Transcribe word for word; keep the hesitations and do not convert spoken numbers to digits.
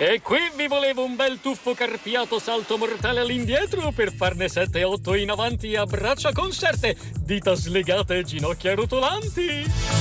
E qui vi volevo un bel tuffo carpiato salto mortale all'indietro per farne sette otto in avanti a braccia conserte, dita slegate e ginocchia rotolanti.